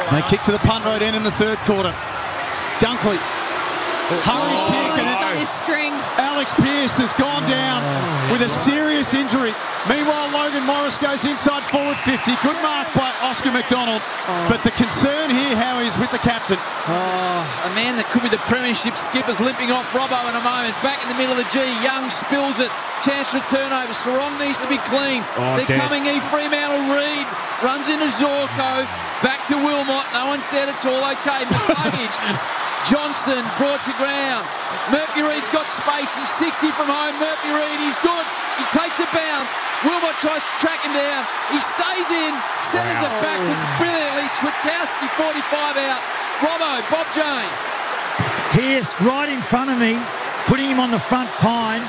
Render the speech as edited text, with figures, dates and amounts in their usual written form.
They kick to the punt road end in the third quarter. Dunkley. Hurry kick. And got his string. Alex Pearce has gone down with a serious injury. Meanwhile, Logan Morris goes inside forward 50. Good mark by Oscar McDonald. But the concern here, Howie, is with the captain. A man that could be the premiership skipper's limping off Robbo in a moment. Back in the middle of the G. Young spills it. Chance for a turnover. Sarong needs to be clean. They're coming in. Fremantle. Reid runs into Zorko. Back to Wilmot. No one's dead at all. Okay, McCluggage. Johnson brought to ground. Murphy Reid's got space. He's 60 from home. Murphy Reid, he's good. He takes a bounce. Wilmot tries to track him down. He stays in, centres it backwards brilliantly. Switkowski 45 out. Robbo, Bob Jane. Pearce right in front of me, putting him on the front pine.